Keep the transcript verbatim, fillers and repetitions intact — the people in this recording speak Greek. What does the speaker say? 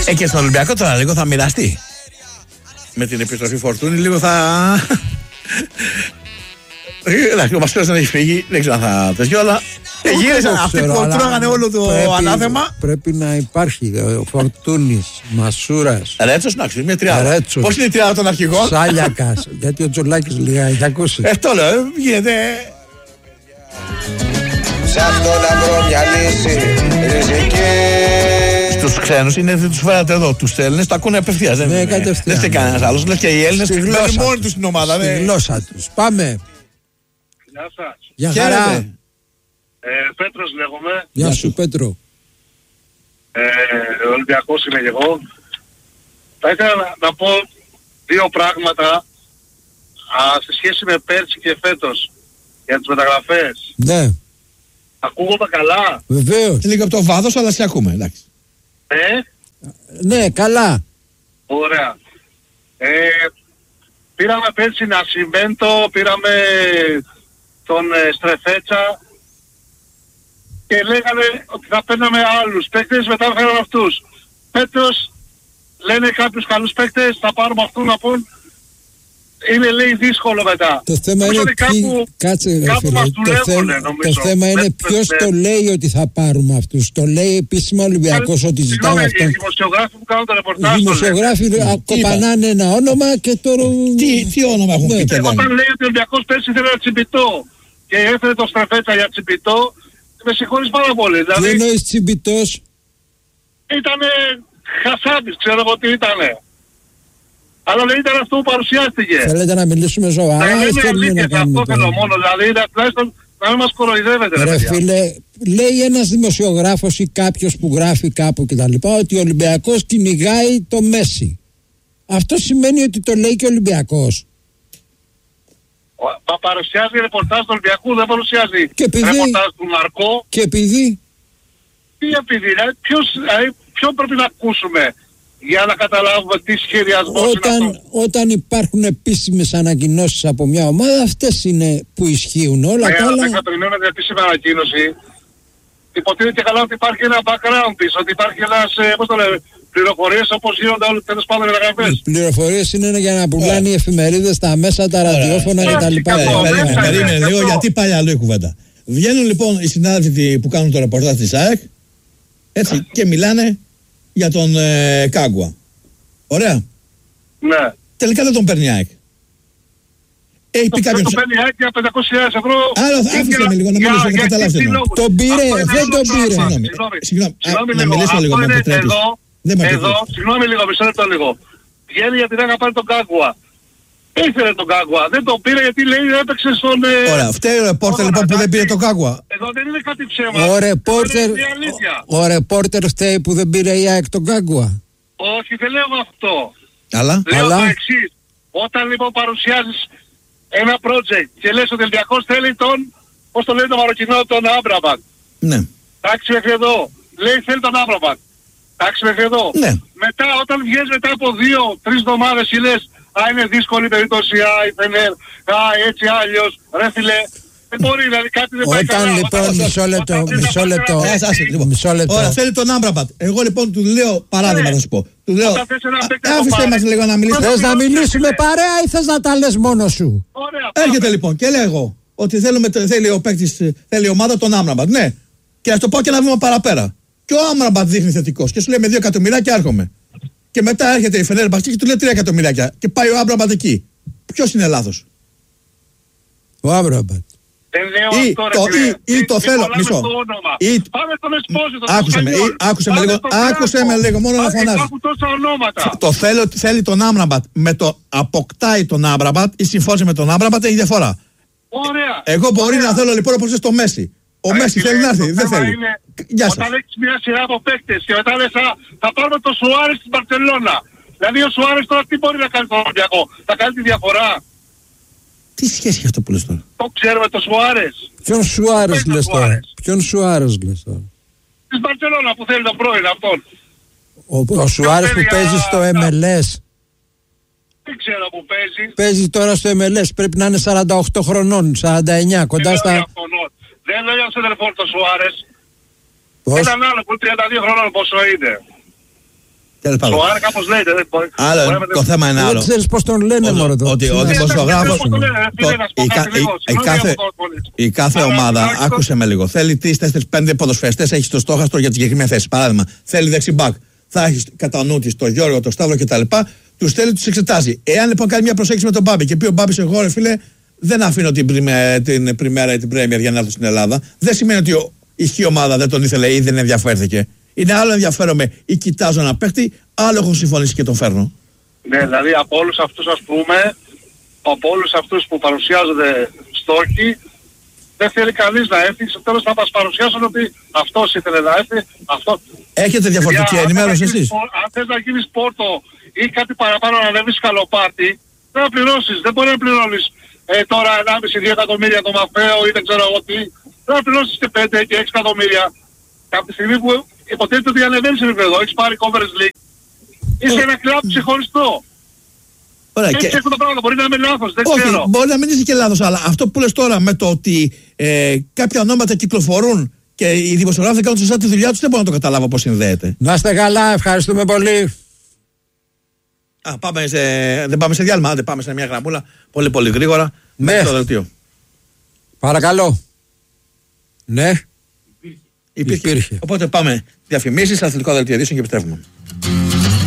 Ε, και στον Ολυμπιακό τώρα λίγο θα μοιραστεί. Με την επιστροφή Φορτούνη λίγο θα... Εντάξει, ο Βασίλος δεν έχει φύγει, δεν ξέρω αν θα τέτοιο, αλλά γύρισαν αυτοί που τρώγανε όλο το ανάθεμα. Πρέπει να υπάρχει ο Φορτούνης, Μασούρας, Ρέτσος, εντάξει, μια τριάδα. Πώς είναι η τριάδα των αρχηγών? Σάλιακας, γιατί ο Τζολάκης λίγα έχει ακούσει. Ε, το λέω, γίνεται... Σ' αυτό να βρω μια λύση ριζική. Στους ξένους είναι, δεν τους φέρατε εδώ, τους Έλληνες το ακούνε απευθείας. Ναι, δεν κατευθείαν. Δεν είστε κανένας άλλος, λες και οι Έλληνες μένουν μόνοι τους στην ομάδα. Στη γλώσσα τους. Πάμε. Γεια σας. Γεια χαρά. Ε, Πέτρος λέγομαι. Γεια σου Πέτρο. Ε, Ολυμπιακός είμαι και εγώ. Θα ήθελα να, να πω δύο πράγματα α, σε σχέση με πέρσι και φέτος για τις μεταγραφές. Ναι. Ακούγομαι καλά? Βεβαίως. Λίγο από το βάθος, αλλά σε ακούμε, εντάξει. Ε? Ναι, καλά. Ωραία. Ε, πήραμε πέρσι Νασιμέντο, πήραμε τον ε, Στρεφέτσα και λέγανε ότι θα παίρναμε άλλους παίκτες, μετά φέραμε αυτούς. Φέτος λένε κάποιους καλούς παίκτες, θα πάρουμε αυτούς να πούν. Είναι λέει δύσκολο μετά. Το θέμα είναι ποιοι... Κάτσε ρε φίλε. Το, θε... το θέμα είναι ποιος το λέει ότι θα πάρουμε αυτούς. Το λέει επίσημα ο Ολυμπιακός ότι ζητάμε αυτόν. Οι δημοσιογράφοι που κάνουν τα ρεπορτάζ. Οι δημοσιογράφοι κοπανάνε ένα όνομα και τώρα... Τι, τι όνομα έχουν πει και όταν λέει ότι ο Ολυμπιακός πέρσι ήθελε ένα Τσιμπιτό και έφερε το Στρεφέτσα για Τσιμπιτό, με συγχωρείς πάρα πολύ. Τι εννοείς Τσιμπιτός? Ήτανε χασάπης, ξέρω εγώ τι ήτανε. Αλλά δεν ήταν αυτό που παρουσιάστηκε. Θέλετε να μιλήσουμε ζωαρά? Ναι, είναι αλήθεια, αυτό θέλω μόνο. Δηλαδή, τουλάχιστον να μην μας κοροϊδεύετε. Ρε φίλε, λέει ένας δημοσιογράφος ή κάποιος που γράφει κάπου κτλ. Ότι ο Ολυμπιακός κυνηγάει το Μέση. Αυτό σημαίνει ότι το λέει και ο Ολυμπιακός? Μα παρουσιάζει ρεπορτάζ του Ολυμπιακού, δεν παρουσιάζει και επειδή... ρεπορτάζ του Μαρκό. Και επειδή... Τι επειδή, δηλαδή, ποιος, δηλαδή, ποιον πρέπει να ακούσουμε για να καταλάβουμε τι σχεδιασμός όταν, είναι αυτό. Όταν υπάρχουν επίσημες ανακοινώσεις από μια ομάδα, αυτές είναι που ισχύουν. Όλα τα άλλα... Αν περιμένουμε την επίσημη ανακοίνωση, υποτίθεται και καλά ότι υπάρχει ένα background πίσω, ότι υπάρχει ένας, ε, πώς το λέμε, πληροφορίες όπως γίνονται όλες τέλος πάντων οι μεταγραφές. Οι πληροφορίες είναι για να πουλάνε οι εφημερίδες, τα μέσα, τα ραδιόφωνα κτλ. Περίμενε λίγο, γιατί πάει άλλο η κουβέντα. Βγαίνουν λοιπόν οι συνάδελφοι που κάνουν το ρεπορτάζ της ΑΕΚ, έτσι, και μιλάνε για τον ε, Κάγκουα. Ωραία. Ναι. Τελικά δεν τον παίρνει η ΑΕΚ. Έχει πει κάποιος... Δεν τον παίρνει η ΑΕΚ για πεντακόσιες χιλιάδες ευρώ. Άλλο, άφησε με λίγο να μιλήσω, να καταλάβεις. Τον πήρε, δεν τον πήρε. Συγγνώμη, να μιλήσω λίγο, με επιτρέπεις. Εδώ, συγγνώμη λίγο, μισό λεπτό λίγο. Βγαίνει γιατί δεν θα πάρει τον Κάγκουα. Ήθελε τον Κάγκουα, δεν τον πήρε γιατί λέει έπαιξε στον... Ωραία, φταίει ο ρεπόρτερ λοιπόν που δεν πήρε τον Κάγκουα. Εδώ δεν είναι κάτι ψέμα. Ο ρεπόρτερ, ο, ο ρεπόρτερ φταίει που δεν πήρε η ΑΕΚ τον Κάγκουα. Όχι, δεν λέω αυτό. Αλλά, λέω αλλά... το εξής. Όταν λοιπόν παρουσιάζεις ένα project και λες ότι ο Ολυμπιακός θέλει τον, πώς το λέει το Μαροκινό, τον Άμπραμπατ. Ναι. Εντάξει μέχρι εδώ. Λέει θέλει τον Άμπραμπατ. Εντάξει μέχρι εδώ. Ναι. Μετά όταν βγαίνεις μετά από δύο, τρεις εβδομάδες και λες α, είναι δύσκολη περίπτωση, α, η Φενέρ, α, έτσι άλλιος, ρε φίλε. Δεν μπορεί, δηλαδή κάτι δεν πάει καλά. Όταν λοιπόν, μισό λεπτό, μισό λεπτό, μισό λεπτό. Ωραία, θέλει τον Άμπραμπατ. Εγώ λοιπόν του λέω, παράδειγμα να σου πω. Του λέω, άφησε μας λίγο να μιλήσουμε. Θες να μιλήσουμε παρέα ή θες να τα λες μόνος σου? Έρχεται λοιπόν και λέω εγώ ότι θέλει ο παίκτης, θέλει η ομάδα τον Άμπραμπατ. Ναι, και ας το πάω και ένα βήμα παραπέρα. Και ο Άμπραμπατ δείχνει θετικός και σου λέει με δύο εκατομμύρια και έρχομαι. Και μετά έρχεται η Φενέρ Μπαχτσί και του λέει τρία εκατομμύρια και πάει ο Άμπραμπατ εκεί. Ποιος είναι λάθος? Ο Άμπραμπατ. Δεν λέω ή, αυτό, το, ή, ή το θέλω, μισό. Ή, πάμε στον Εσπόζητο. Άκουσε με, ή, άκουσε με λίγο, άκουσε με λίγο, μόνο να φωνάζεις. Υπάρχουν τόσα ονόματα. Το θέλω, θέλει τον Άμπραμπατ. Με το αποκτάει τον Άμπραμπατ ή συμφώνησε με τον Άμπραμπατ έχει διαφορά. Ωραία. Εγώ μπορεί Ωραία. να θέλω λοιπόν όπως στο Μέση. Ο Άρα, Μέση θέλει να έρθει, δεν θέλει. Είναι, Γεια σας. όταν έχεις μια σειρά από παίκτες και μετά λες θα πάρουμε τον Σουάρες στην Μπαρσελόνα. Δηλαδή ο Σουάρες τώρα τι μπορεί να κάνει στον Ολυμπιακό? Θα κάνει τη διαφορά? Τι σχέση έχει αυτό που λες τώρα? Το ξέρουμε το Σουάρες. Ποιον Σουάρες λες τώρα? Ποιον Σουάρες λες τώρα? Της Μπαρσελόνα που θέλει τον πρώην αυτόν. Ο, ο Σουάρες που παίζει στο εμ ελ ες. Δεν ξέρω που παίζει. Παίζει τώρα στο εμ ελ ες, πρέπει να είναι σαράντα οκτώ χρονών, σαράντα εννιά, κοντά στα... Δεν λέω για τον Σεντερφόρ το Σουάρες. Πώς? Έναν άλλο που τριάντα δύο χρονών πόσο είναι. Σοάρ κάπως λέγεται. Δεν μπορεί. Άλλο, μπορεί το θέμα είναι άλλο. Δεν ξέρεις πώς τον λένε μόνο το. Ότι ο δημοσιογράφος. Η κάθε ομάδα, άκουσε με λίγο, θέλει τρεις, τέσσερις, πέντε ποδοσφαιριστές, έχει το στόχαστρο για τη συγκεκριμένη θέση. Παράδειγμα, θέλει δεξιμπάκ. Θα έχει κατά νου της τον Γιώργο, τον Σταύρο κτλ. Τους θέλει, τους εξετάζει. Εάν λοιπόν κάνει μια προσέγγιση με τον Μπάμπη και πει ο Μπάμπης, εγώ ρε φίλε, δεν αφήνω την Πριμέρα ή την Πρέμιερ για να έρθω στην Ελλάδα, δεν σημαίνει ότι η χή ομάδα δεν τον ήθελε ή δεν ενδιαφέρθηκε. Είναι άλλο ενδιαφέρομαι ή κοιτάζω ένα παίχτη, άλλο έχω συμφωνήσει και τον φέρνω. Ναι, δηλαδή από όλους αυτούς ας πούμε, από όλους αυτούς που παρουσιάζονται στόχοι, δεν θέλει κανείς να έρθει. Στο τέλος θα μας παρουσιάσουν ότι αυτός ήθελε να έρθει. Αυτό... Έχετε διαφορετική ενημέρωση εσείς? Αν θες να γίνεις πόρτο ή κάτι παραπάνω να ανέβεις σκαλοπάτι, δεν θα πληρώσεις. Δεν μπορεί να πληρώνεις ε, τώρα ενάμιση με δύο εκατομμύρια το Μαφαίο ή δεν ξέρω εγώ τι. Δεν θα πληρώσεις και πέντε και έξι εκατομμύρια. Από τη στιγμή που υποτίθεται ότι ανεβαίνεις σε επίπεδο, έχεις πάρει Conference League, είσαι ένα κλαμπ ξεχωριστό. Ωραία, έτσι και... έχουν τα πράγματα, μπορεί να είμαι λάθος, δεν όχι, ξέρω. Μπορεί να μην είσαι και λάθος, αλλά αυτό που λες τώρα με το ότι ε, κάποια ονόματα κυκλοφορούν και οι δημοσιογράφοι δεν κάνουν σωστά τη δουλειά τους, δεν μπορώ να το καταλάβω πώς συνδέεται. Να είστε καλά, ευχαριστούμε πολύ. Α, πάμε σε... Δεν πάμε σε διάλειμμα, δεν πάμε σε μια γραμμούλα πολύ πολύ γρήγορα. Ναι. Με το δελτίο. Παρακαλώ. Ναι. Υπήρχε. Υπήρχε. Οπότε πάμε διαφημίσεις, αθλητικό δελτίο ειδήσεων και επιστρέφουμε.